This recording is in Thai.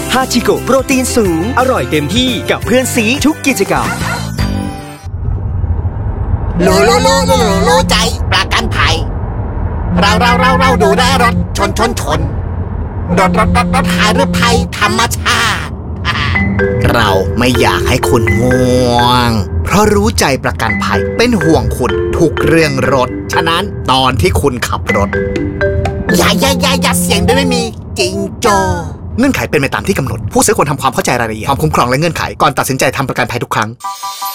ฮาจิโกะโปรตีนสูงอร่อยเต็มที่กับเพื่อนซีทุกกิจกรรมรู้ใจประกันภัยเราดูแลรถชนรถหายหรือภัยธรรมชาติเราไม่อยากให้คุณง่วงเพราะรู้ใจประกันภัยเป็นห่วงคุณทุกเรื่องรถฉะนั้นตอนที่คุณขับรถอย่าเสียงด้วยไม่มีจริงโจเงื่อนไขเป็นไปตามที่กำหนดผู้ซื้อควรทำความเข้าใจรายละเอียดความคุ้มครองและเงื่อนไขก่อนตัดสินใจทำประกันภัยทุกครั้ง